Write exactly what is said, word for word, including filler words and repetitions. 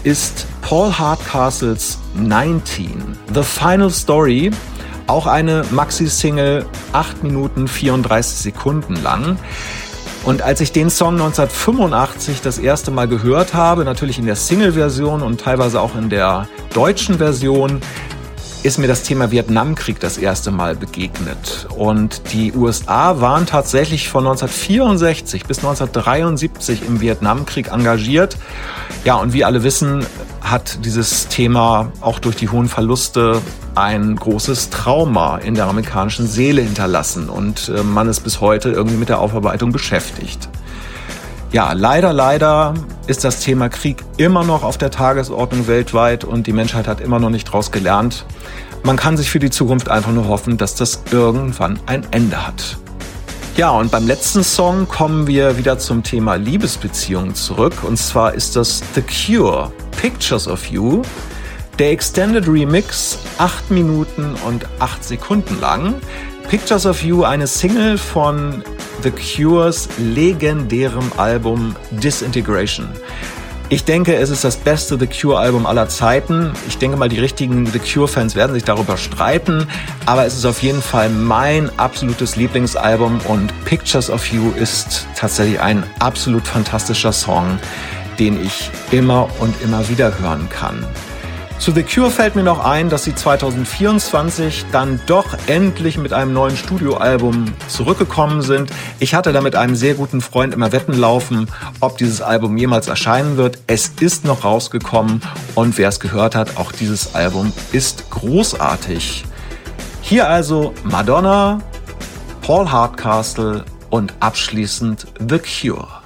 ist Paul Hardcastles neunzehn, The Final Story, auch eine Maxi-Single, acht Minuten vierunddreißig Sekunden lang. Und als ich den Song neunzehnhundertfünfundachtzig das erste Mal gehört habe, natürlich in der Single-Version und teilweise auch in der deutschen Version, ist mir das Thema Vietnamkrieg das erste Mal begegnet. Und die U S A waren tatsächlich von neunzehnhundertvierundsechzig bis neunzehnhundertdreiundsiebzig im Vietnamkrieg engagiert. Ja, und wie alle wissen, hat dieses Thema auch durch die hohen Verluste ein großes Trauma in der amerikanischen Seele hinterlassen. Und äh, man ist bis heute irgendwie mit der Aufarbeitung beschäftigt. Ja, leider, leider ist das Thema Krieg immer noch auf der Tagesordnung weltweit und die Menschheit hat immer noch nicht draus gelernt. Man kann sich für die Zukunft einfach nur hoffen, dass das irgendwann ein Ende hat. Ja, und beim letzten Song kommen wir wieder zum Thema Liebesbeziehungen zurück. Und zwar ist das The Cure, Pictures of You. Der Extended Remix, acht Minuten und acht Sekunden lang. Pictures of You, eine Single von The Cures legendärem Album Disintegration. Ich denke, es ist das beste The Cure-Album aller Zeiten. Ich denke mal, die richtigen The Cure-Fans werden sich darüber streiten, aber es ist auf jeden Fall mein absolutes Lieblingsalbum und Pictures of You ist tatsächlich ein absolut fantastischer Song, den ich immer und immer wieder hören kann. Zu The Cure fällt mir noch ein, dass sie zweitausendvierundzwanzig dann doch endlich mit einem neuen Studioalbum zurückgekommen sind. Ich hatte da mit einem sehr guten Freund immer Wetten laufen, ob dieses Album jemals erscheinen wird. Es ist noch rausgekommen und wer es gehört hat, auch dieses Album ist großartig. Hier also Madonna, Paul Hardcastle und abschließend The Cure.